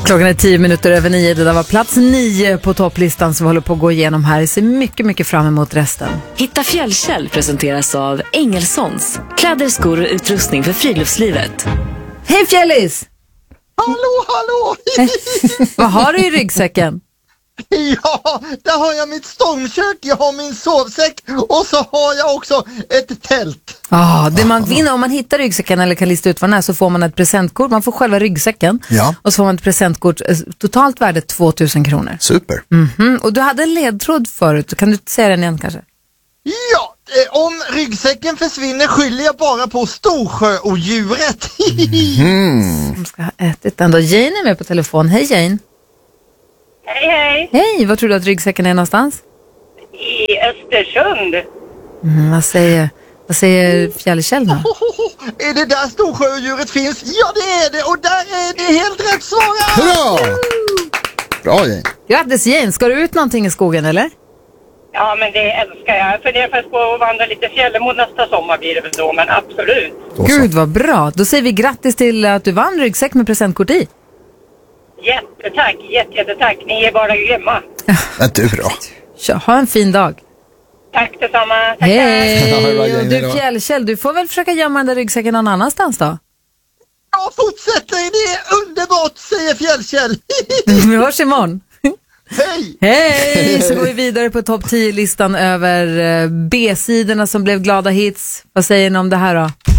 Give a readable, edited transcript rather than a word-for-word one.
Klockan är 10 minuter över 9. Det där var plats 9 på topplistan som vi håller på att gå igenom här. Jag ser mycket fram emot resten. Hitta Fjällkäll presenteras av Engelsons. Kläder, skor och utrustning för friluftslivet. Hej Fjällis! Hallå! Vad har du i ryggsäcken? Ja, där har jag mitt stormkök, jag har min sovsäck och så har jag också ett tält. Det man vinner om man hittar ryggsäcken eller kan lista ut vad den är, så får man ett presentkort. Man får själva ryggsäcken och så får man ett presentkort, totalt värde 2000 kronor. Super. Och du hade en ledtråd förut, kan du säga den igen kanske? Ja, om ryggsäcken försvinner skyller jag bara på storsjöodjuret. Som ska ha ätit den då. Jane är med på telefon. Hej Jane. Hej. Hej, var tror du att ryggsäcken är någonstans? I Östersund. Vad säger Fjällkäll då? Är det där storsjöodjuret finns? Ja, det är det, och där är det helt rätt svarat. Bra! Bra Jane. Grattis Jane, ska du ut någonting i skogen eller? Ja, men det älskar jag. För det är först på att vandra lite fjällemot nästa sommar blir det väl då, men absolut. Gud vad bra, då säger vi grattis till att du vann ryggsäck med presentkort i. Jättetack, jättetack. Ni är bara grymma. Men du då? Ha en fin dag. Tack detsamma. Tackar. Hej! Och du Fjällkäll, du får väl försöka gömma den där ryggsäcken någon annanstans då? Ja, fortsätter, det är underbart, säger Fjällkäll. Vi hörs imorgon. Hej! Hej! Så går vi vidare på topp 10-listan över B-sidorna som blev glada hits. Vad säger ni om det här då?